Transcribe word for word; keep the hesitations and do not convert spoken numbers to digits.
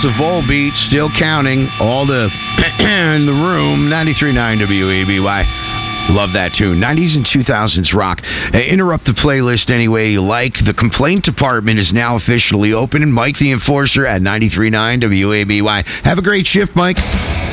That's the Volbeat, still counting. All the in the room, ninety-three point nine W A B Y. Love that tune. nineties and two thousands rock. Uh, interrupt the playlist any way you like. The complaint department is now officially open. And Mike the Enforcer at ninety-three point nine W A B Y. Have a great shift, Mike.